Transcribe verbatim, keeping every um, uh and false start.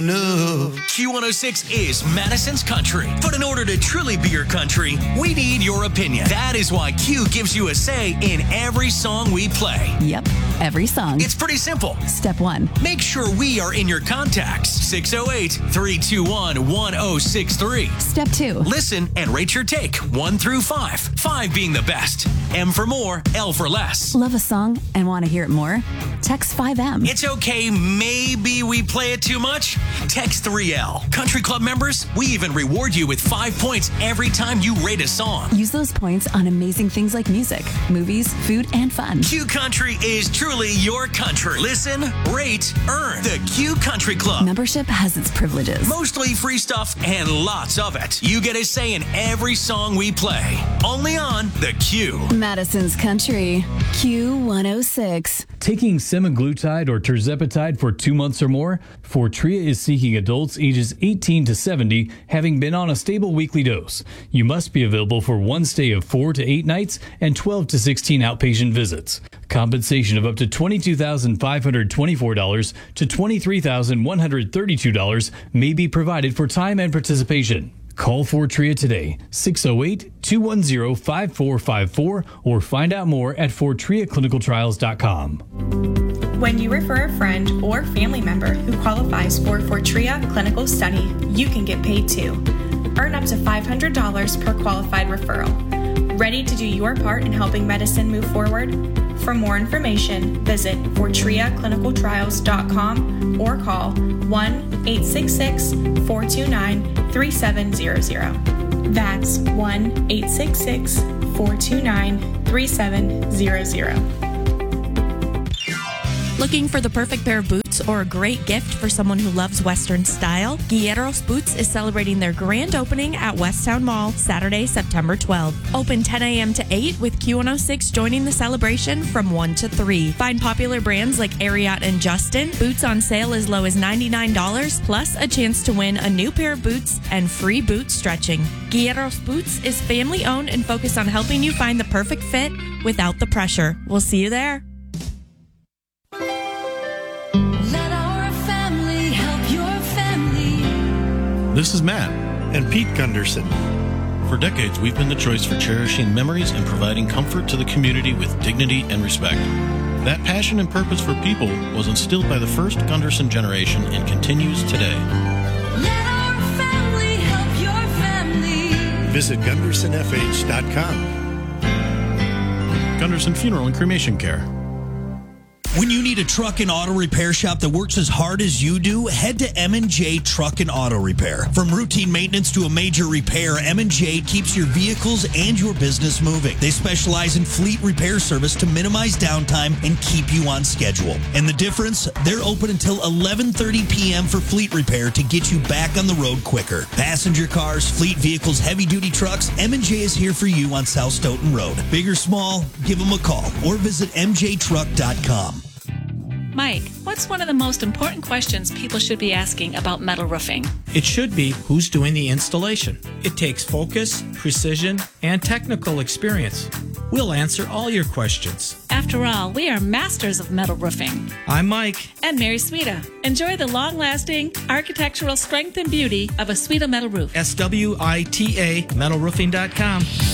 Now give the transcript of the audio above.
enough. Q one oh six is Madison's country. But in order to truly be your country, we need your opinion. That is why Q gives you a say in every song we play. Yep, every song. It's pretty simple. Step one. Make sure we are in your contacts. six oh eight, three two one, one oh six three. Step two. Listen and rate your take, one through five. Five being the best. M for more, L for less. Love a song and want to hear it more? Text five M. It's okay, maybe we play it too much? Text three L. Country Club members, we even reward you with five points every time you rate a song. Use those points on amazing things like music, movies, food, and fun. Q Country is truly your country. Listen, rate, earn. The Q Country Club. Membership has its privileges. Mostly free stuff and lots of it. You get a say in every song we play. Only on the Q. Madison's Country. Q one oh six. Taking semaglutide or tirzepatide for two months or more, Fortrea is seeking adults ages eighteen to seventy having been on a stable weekly dose. You must be available for one stay of four to eight nights and twelve to sixteen outpatient visits. Compensation of up to twenty-two thousand five hundred twenty-four dollars to twenty-three thousand one hundred thirty-two dollars may be provided for time and participation. Call Fortrea today, six oh eight, two one oh, five four five four, or find out more at fortrea clinical trials dot com. When you refer a friend or family member who qualifies for Fortrea Clinical Study, you can get paid too. Earn up to five hundred dollars per qualified referral. Ready to do your part in helping medicine move forward? For more information, visit fortrea clinical trials dot com or call one eight six six, four two nine, three seven zero zero. That's one eight six six, four two nine, three seven zero zero. Looking for the perfect pair of boots or a great gift for someone who loves Western style? Guerreros Boots is celebrating their grand opening at Westtown Mall Saturday, September twelfth. Open ten a.m. to eight with Q one oh six joining the celebration from one to three. Find popular brands like Ariat and Justin. Boots on sale as low as ninety-nine dollars, plus a chance to win a new pair of boots and free boot stretching. Guerreros Boots is family owned and focused on helping you find the perfect fit without the pressure. We'll see you there. This is Matt and Pete Gunderson. For decades, we've been the choice for cherishing memories and providing comfort to the community with dignity and respect. That passion and purpose for people was instilled by the first Gunderson generation and continues today. Let our family help your family. Visit gunderson f h dot com. Gunderson Funeral and Cremation Care. When you need a truck and auto repair shop that works as hard as you do, head to M and J Truck and Auto Repair. From routine maintenance to a major repair, M and J keeps your vehicles and your business moving. They specialize in fleet repair service to minimize downtime and keep you on schedule. And the difference? They're open until eleven thirty p.m. for fleet repair to get you back on the road quicker. Passenger cars, fleet vehicles, heavy-duty trucks, M and J is here for you on South Stoughton Road. Big or small, give them a call or visit m j truck dot com. Mike, what's one of the most important questions people should be asking about metal roofing? It should be who's doing the installation. It takes focus, precision, and technical experience. We'll answer all your questions. After all, we are masters of metal roofing. I'm Mike. And Mary Swita. Enjoy the long-lasting architectural strength and beauty of a Swita metal roof. S W I T A metal roofing dot com.